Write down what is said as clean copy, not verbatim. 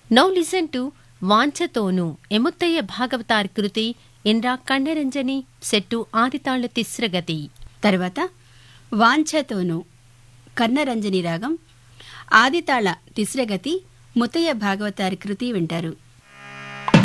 Now listen to వాంఛతోను ఎముత్తయ్య Bhagavatar Kriti ఎన్రా కన్నరంజని set ఆదితాళ తిస్రగతి. తర్వాత వాంఛతోను కన్నరంజని రాగం ఆదితాళ తిస్రగతి ముత్తయ్య భాగవతారి కృతి వింటారు.